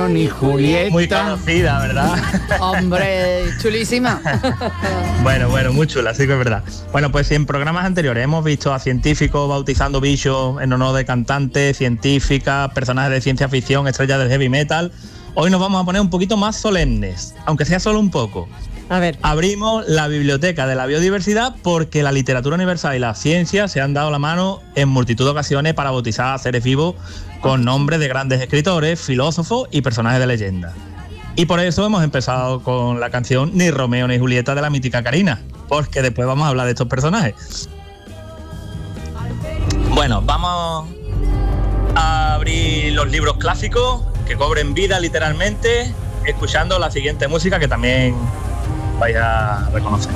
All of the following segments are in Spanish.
Romeo ni Julieta. Muy conocida, ¿verdad? Hombre, chulísima. Bueno, muy chula, sí que es verdad. Bueno, pues si en programas anteriores hemos visto a científicos bautizando bichos en honor de cantantes, científicas, personajes de ciencia ficción, estrellas del heavy metal, hoy nos vamos a poner un poquito más solemnes, aunque sea solo un poco. A ver. Abrimos la biblioteca de la biodiversidad porque la literatura universal y la ciencia se han dado la mano en multitud de ocasiones para bautizar a seres vivos con nombres de grandes escritores, filósofos y personajes de leyenda. Y por eso hemos empezado con la canción Ni Romeo ni Julieta de la mítica Karina, porque después vamos a hablar de estos personajes. Bueno, vamos a abrir los libros clásicos que cobren vida literalmente, escuchando la siguiente música que también vais a reconocer.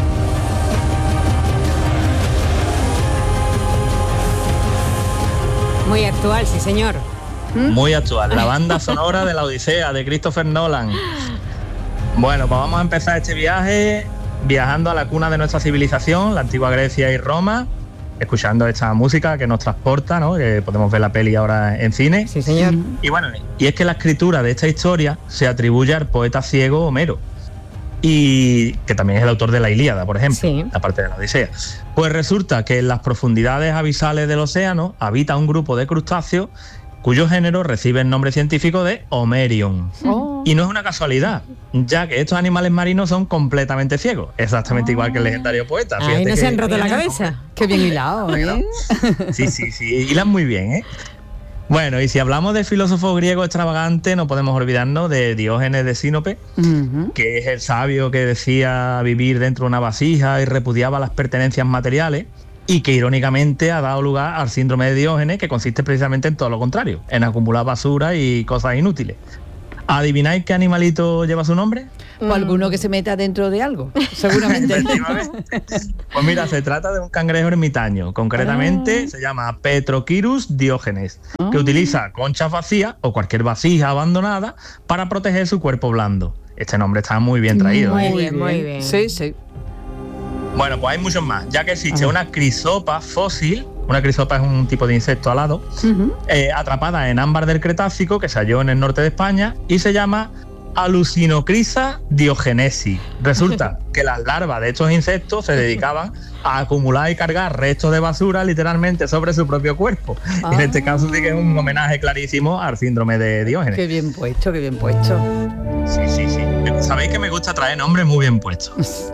Muy actual, sí señor. Muy actual, la banda sonora de la Odisea de Christopher Nolan. Bueno, pues vamos a empezar este viaje viajando a la cuna de nuestra civilización, la antigua Grecia y Roma, escuchando esta música que nos transporta, ¿no? Que podemos ver la peli ahora en cine. Sí señor. Y bueno, y es que la escritura de esta historia se atribuye al poeta ciego Homero, y que también es el autor de la Ilíada, por ejemplo, sí, aparte de la Odisea. Pues resulta que en las profundidades abisales del océano habita un grupo de crustáceos cuyo género recibe el nombre científico de Homerion. Oh. Y no es una casualidad, ya que estos animales marinos son completamente ciegos, exactamente igual que el legendario poeta. Ahí no se han roto la cabeza. Qué bien hilado, ¿eh? Sí, hilan muy bien, ¿eh? Bueno, y si hablamos de filósofo griego extravagante, no podemos olvidarnos de Diógenes de Sinope, que es el sabio que decía vivir dentro de una vasija y repudiaba las pertenencias materiales, y que irónicamente ha dado lugar al síndrome de Diógenes, que consiste precisamente en todo lo contrario, en acumular basura y cosas inútiles. ¿Adivináis qué animalito lleva su nombre? O alguno que se meta dentro de algo, seguramente. Pues mira, se trata de un cangrejo ermitaño. Concretamente se llama Petrochirus diógenes, que utiliza conchas vacías o cualquier vasija abandonada para proteger su cuerpo blando. Este nombre está muy bien traído. Muy bien. Sí. Bueno, pues hay muchos más, ya que existe una crisopa fósil. Una crisopa es un tipo de insecto alado, atrapada en ámbar del Cretácico, que se halló en el norte de España, y se llama Alusinocrisa diogenesi. Resulta que las larvas de estos insectos se dedicaban a acumular y cargar restos de basura literalmente sobre su propio cuerpo. En este caso sí que es un homenaje clarísimo al síndrome de Diógenes. Qué bien puesto, qué bien puesto. Sí. Sabéis que me gusta traer nombres muy bien puestos.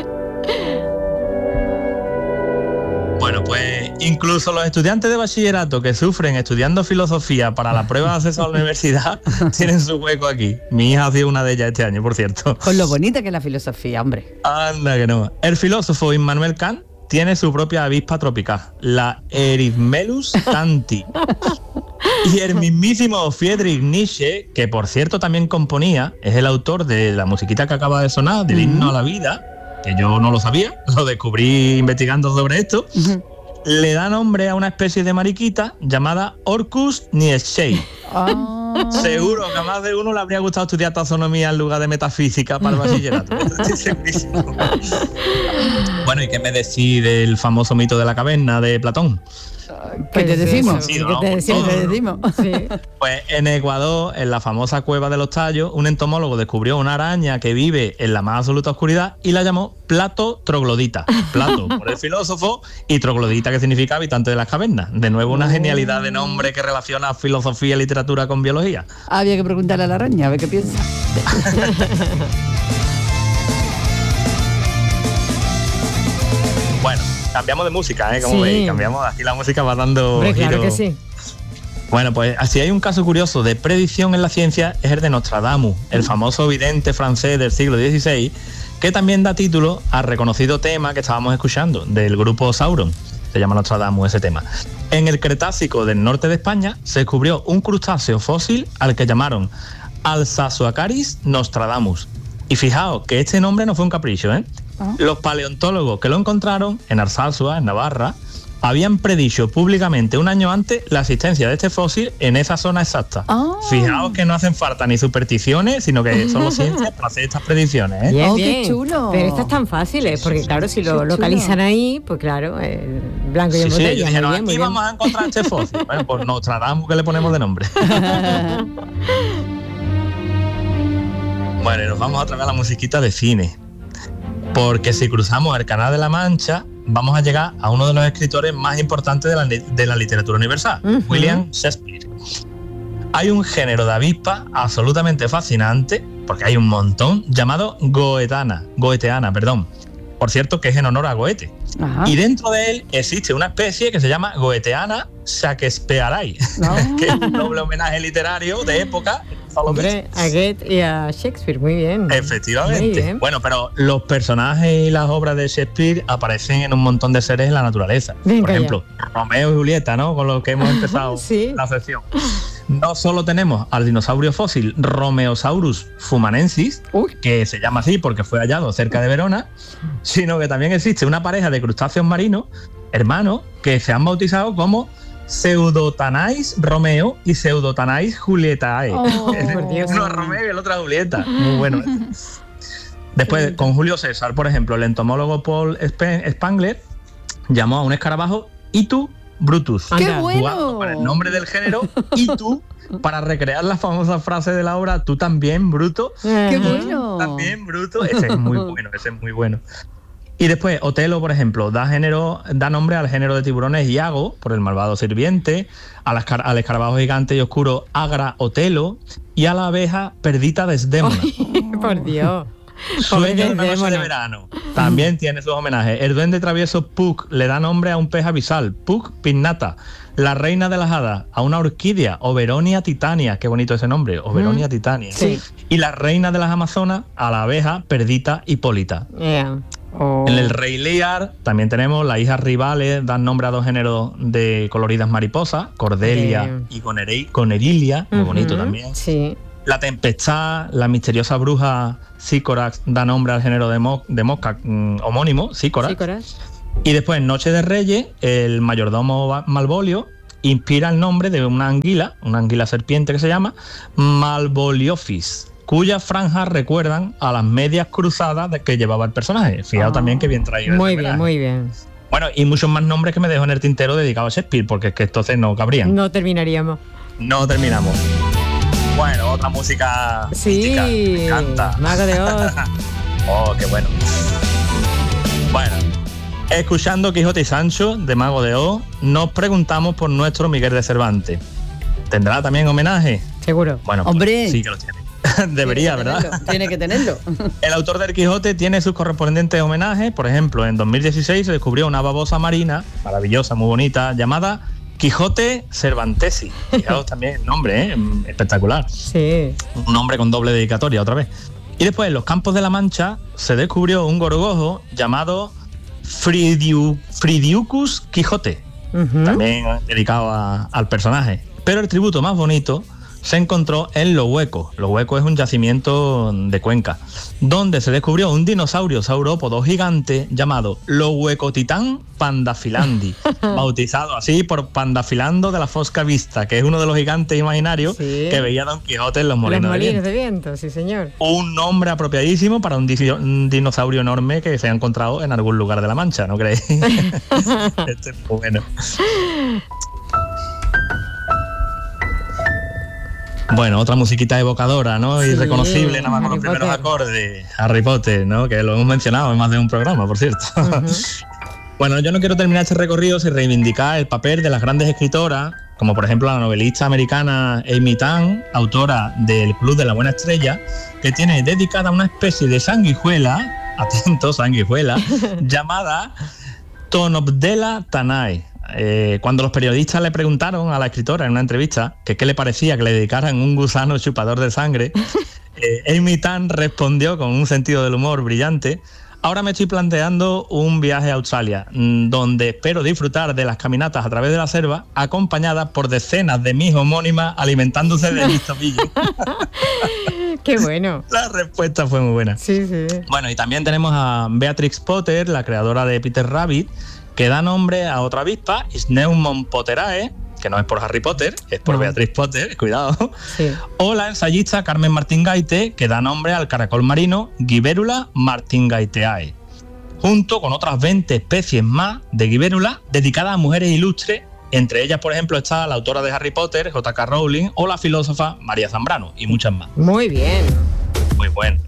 Bueno, pues incluso los estudiantes de bachillerato que sufren estudiando filosofía para la prueba de acceso a la universidad tienen su hueco aquí. Mi hija ha sido una de ellas este año, por cierto. Con lo bonita que es la filosofía, hombre. Anda que no. El filósofo Immanuel Kant tiene su propia avispa tropical, la Erythmelus tanti. Y el mismísimo Friedrich Nietzsche, que por cierto también componía, es el autor de la musiquita que acaba de sonar, del himno a la vida, que yo no lo sabía, lo descubrí investigando sobre esto, le da nombre a una especie de mariquita llamada Orcus nietzschei. Seguro que a más de uno le habría gustado estudiar taxonomía en lugar de metafísica para el bachillerato. Bueno, ¿y qué me decís del famoso mito de la caverna de Platón? ¿Qué te decimos? Sí, ¿no? ¿Qué te decimos? Sí. Pues en Ecuador, en la famosa cueva de los Tallos, un entomólogo descubrió una araña que vive en la más absoluta oscuridad y la llamó Plato troglodita. Plato por el filósofo y troglodita, que significa habitante de las cavernas. De nuevo una genialidad de nombre que relaciona filosofía y literatura con biología. Había que preguntarle a la araña, a ver qué piensa. Bueno, cambiamos de música, Como veis, cambiamos. Aquí la música va dando giro. Claro que sí. Bueno, pues así hay un caso curioso de predicción en la ciencia, es el de Nostradamus, el famoso vidente francés del siglo XVI, que también da título al reconocido tema que estábamos escuchando, del grupo Sauron. Se llama Nostradamus ese tema. En el Cretácico del norte de España se descubrió un crustáceo fósil al que llamaron Alsazoacaris nostradamus. Y fijaos que este nombre no fue un capricho, Los paleontólogos que lo encontraron en Alsasua, en Navarra, habían predicho públicamente un año antes la existencia de este fósil en esa zona exacta. Fijaos que no hacen falta ni supersticiones, sino que solo ciencia para hacer estas predicciones. Bien, qué chulo. Pero estas tan fáciles, porque claro, si lo localizan ahí, pues claro, blanco y en botella. Dijeron, aquí vamos a encontrar este fósil. Bueno, pues Nostradamus, que le ponemos de nombre. Bueno, y nos vamos otra vez a la musiquita de cine. Porque si cruzamos el Canal de la Mancha, vamos a llegar a uno de los escritores más importantes de la literatura universal, William Shakespeare. Hay un género de avispa absolutamente fascinante, porque hay un montón, llamado goeteana. Por cierto, que es en honor a Goethe. Ajá. Y dentro de él existe una especie que se llama Goetheana shakespearii, que es un doble homenaje literario de época. Hombre, a Goethe y a Shakespeare, muy bien. Efectivamente. Muy bien. Bueno, pero los personajes y las obras de Shakespeare aparecen en un montón de seres en la naturaleza. Venga, por ejemplo, Romeo y Julieta, ¿no? Con lo que hemos empezado Sí. la sección. No solo tenemos al dinosaurio fósil Romeosaurus fumanensis, que se llama así porque fue hallado cerca de Verona, sino que también existe una pareja de crustáceos marinos, hermanos, que se han bautizado como Pseudotanais Romeo y Pseudotanais Julietae. Por Dios. Uno es Romeo y el otro es Julieta. Muy bueno. Después, con Julio César, por ejemplo, el entomólogo Paul Spangler llamó a un escarabajo Itu Brutus. ¡Qué Anda. bueno! Jugando con el nombre del género Itu para recrear la famosa frase de la obra "Tú también, Bruto". ¡Qué Ajá. bueno! También, Bruto. Ese es muy bueno. Y después, Otelo, por ejemplo, da nombre al género de tiburones Iago, por el malvado sirviente, al escarabajo gigante y oscuro Agra Otelo, y a la abeja Perdita Desdémona. Por Dios. Sueño de una noche de Desdémona. verano. También tiene sus homenajes. El duende travieso Puck le da nombre a un pez abisal, Puck pinnata. La reina de las hadas a una orquídea, Oberonia titania. Qué bonito ese nombre, Oberonia titania. Sí. Y la reina de las amazonas a la abeja Perdita hipólita. Yeah. Oh. En el Rey Lear también tenemos las hijas rivales, dan nombre a dos géneros de coloridas mariposas, Cordelia Bien. y Conerilia, muy bonito Ujú. también. Sí. La tempestad, la misteriosa bruja Sícorax da nombre al género de mosca homónimo, Sícorax. Sícoras. Y después, en Noche de Reyes, el mayordomo Malvolio inspira el nombre de una anguila serpiente que se llama Malvoliophis, cuyas franjas recuerdan a las medias cruzadas que llevaba el personaje. Fijaos también que bien traído. Muy este bien, homenaje. muy bien. Bueno, y muchos más nombres que me dejo en el tintero dedicados a Shakespeare, porque es que entonces no cabrían. No terminaríamos. No terminamos. Bueno, otra música mística. Me encanta. Mago de Oz. Oh, qué bueno. Bueno, escuchando Quijote y Sancho de Mago de Oz, nos preguntamos por nuestro Miguel de Cervantes. ¿Tendrá también homenaje? Seguro. Bueno, pues Hombre. sí que lo tiene. Debería, ¿verdad? Tiene que tenerlo. El autor del Quijote tiene sus correspondientes homenajes. Por ejemplo, en 2016 se descubrió una babosa marina, maravillosa, muy bonita, llamada Quijote Cervantesi. Fijaos también el nombre, espectacular. Sí. Un nombre con doble dedicatoria otra vez. Y después, en los Campos de la Mancha, se descubrió un gorgojo llamado Fridiucus Quijote, Ujú. también dedicado al personaje. Pero el tributo más bonito se encontró en Lo Hueco. Lo Hueco es un yacimiento de Cuenca, donde se descubrió un dinosaurio saurópodo gigante llamado Lo Huecotitán Pandafilandi, bautizado así por Pandafilando de la Fosca Vista, que es uno de los gigantes imaginarios Sí. que veía Don Quijote en los Los molinos de molinos viento. de viento, sí, señor. Un nombre apropiadísimo para un dinosaurio enorme que se ha encontrado en algún lugar de la Mancha, ¿no creéis? Este es muy bueno. Bueno, otra musiquita evocadora, ¿no? Sí, Irreconocible, nada más con los Harry primeros Potter. acordes. Harry Potter, ¿no? Que lo hemos mencionado en más de un programa, por cierto. Bueno, yo no quiero terminar este recorrido sin reivindicar el papel de las grandes escritoras, como por ejemplo la novelista americana Amy Tan, autora del Club de la Buena Estrella, que tiene dedicada una especie de sanguijuela, atento, sanguijuela, llamada Tonopdela Tanay. Cuando los periodistas le preguntaron a la escritora en una entrevista que qué le parecía que le dedicaran un gusano chupador de sangre, Amy Tan respondió con un sentido del humor brillante: ahora me estoy planteando un viaje a Australia, donde espero disfrutar de las caminatas a través de la selva, acompañada por decenas de mis homónimas alimentándose de mis tobillos. Qué bueno. La respuesta fue muy buena. Sí, sí. Bueno, y también tenemos a Beatrix Potter, la creadora de Peter Rabbit, que da nombre a otra avispa, Sneumon potterae, que no es por Harry Potter, es por No. Beatrix Potter, cuidado. Sí. O la ensayista Carmen Martingaite, que da nombre al caracol marino Guiberula martingaiteae, junto con otras 20 especies más de Guiberula dedicadas a mujeres ilustres. Entre ellas, por ejemplo, está la autora de Harry Potter, J.K. Rowling, o la filósofa María Zambrano, y muchas más. Muy bien. muy bueno.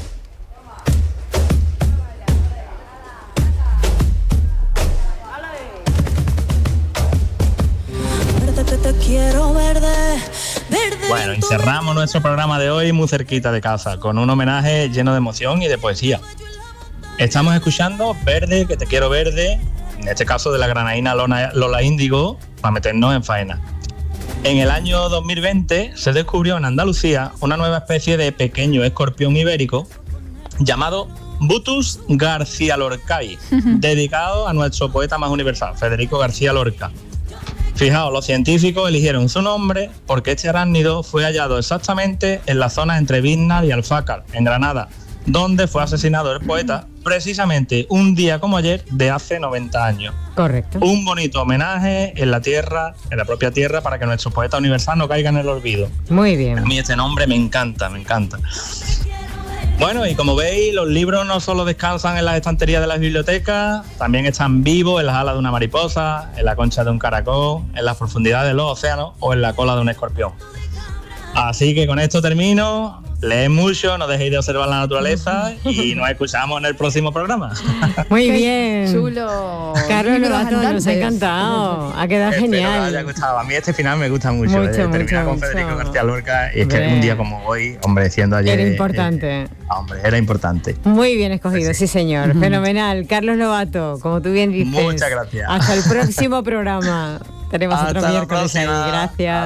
Quiero verde. Bueno, y cerramos nuestro programa de hoy muy cerquita de casa, con un homenaje lleno de emoción y de poesía. Estamos escuchando Verde, que te quiero verde, en este caso de la granadina Lola Índigo, para meternos en faena. En el año 2020 se descubrió en Andalucía una nueva especie de pequeño escorpión ibérico llamado Butus garcialorcae, dedicado a nuestro poeta más universal, Federico García Lorca. Fijaos, los científicos eligieron su nombre porque este arácnido fue hallado exactamente en la zona entre Biznar y Alfácar, en Granada, donde fue asesinado el poeta precisamente un día como ayer de hace 90 años. Correcto. Un bonito homenaje en la tierra, en la propia tierra, para que nuestro poeta universal no caiga en el olvido. Muy bien. A mí este nombre me encanta, me encanta. Bueno, y como veis, los libros no solo descansan en las estanterías de las bibliotecas, también están vivos en las alas de una mariposa, en la concha de un caracol, en las profundidades de los océanos o en la cola de un escorpión. Así que con esto termino. Leed mucho, no dejéis de observar la naturaleza y nos escuchamos en el próximo programa. Muy Qué bien. chulo. Carlos Libros Lobato, nos ha andantes. encantado. Ha quedado Espero que os haya genial. gustado. A mí este final me gusta mucho. Mucho, terminar con mucho, Federico mucho. García Lorca. Y es que Hombre. un día como hoy, hombre, siendo ayer... Era importante. Hombre, era importante. Muy bien escogido, sí señor. Fenomenal. Carlos Lobato, como tú bien dices. Muchas gracias. Hasta el próximo programa. Tenemos Hasta otro la miércoles ahí. próxima. Gracias.